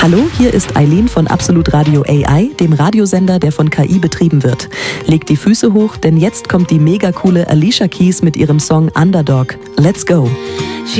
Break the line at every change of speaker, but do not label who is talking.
Hallo, hier ist Eileen von Absolut Radio AI, dem Radiosender, der von KI betrieben wird. Legt die Füße hoch, denn jetzt kommt die mega coole Alicia Keys mit ihrem Song Underdog. Let's go!